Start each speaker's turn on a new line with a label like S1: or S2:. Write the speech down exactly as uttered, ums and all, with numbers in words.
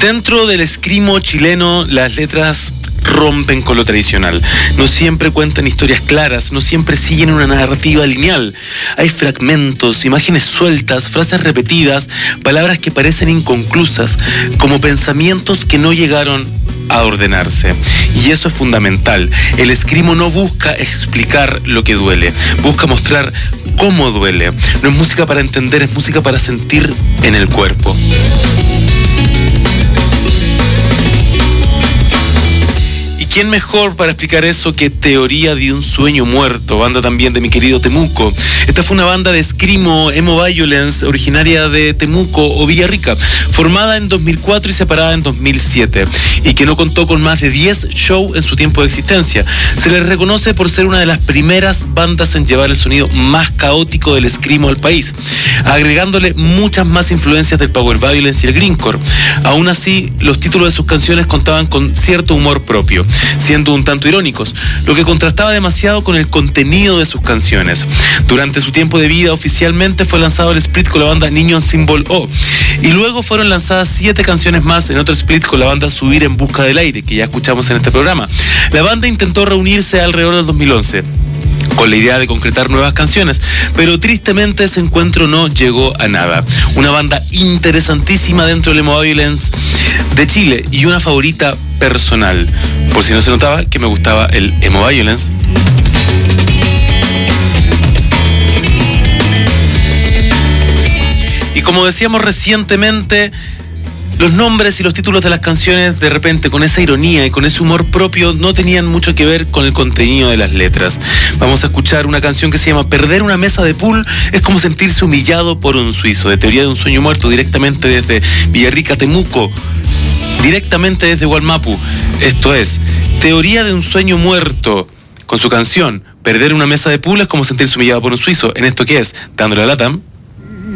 S1: Dentro del escrimo chileno, las letras rompen con lo tradicional. No siempre cuentan historias claras, no siempre siguen una narrativa lineal. Hay fragmentos, imágenes sueltas, frases repetidas, palabras que parecen inconclusas, como pensamientos que no llegaron a ordenarse. Y eso es fundamental. El escrimo no busca explicar lo que duele, busca mostrar cómo duele. No es música para entender, es música para sentir en el cuerpo. ¿Quién mejor para explicar eso que Teoría de un Sueño Muerto, banda también de mi querido Temuco? Esta fue una banda de escrimo emo violence originaria de Temuco o Villarrica, formada en dos mil cuatro y separada en dos mil siete, y que no contó con más de diez shows en su tiempo de existencia. Se les reconoce por ser una de las primeras bandas en llevar el sonido más caótico del escrimo al país, agregándole muchas más influencias del power violence y el grindcore. Aún así, los títulos de sus canciones contaban con cierto humor propio, siendo un tanto irónicos, lo que contrastaba demasiado con el contenido de sus canciones. Durante su tiempo de vida, oficialmente fue lanzado el split con la banda Niño Symbol O, y luego fueron lanzadas siete canciones más en otro split con la banda Subir en Busca del Aire, que ya escuchamos en este programa. La banda intentó reunirse alrededor del dos mil once con la idea de concretar nuevas canciones, pero tristemente ese encuentro no llegó a nada. Una banda interesantísima dentro del emo violence de Chile y una favorita personal, por si no se notaba que me gustaba el emo violence. Y como decíamos recientemente, los nombres y los títulos de las canciones, de repente, con esa ironía y con ese humor propio, no tenían mucho que ver con el contenido de las letras. Vamos a escuchar una canción que se llama Perder una mesa de pool es como sentirse humillado por un suizo, de Teoría de un Sueño Muerto, directamente desde Villarrica, Temuco, directamente desde Gualmapu. Esto es Teoría de un Sueño Muerto, con su canción Perder una mesa de pool es como sentirse humillado por un suizo. ¿En esto qué es? Dándole a la Latam.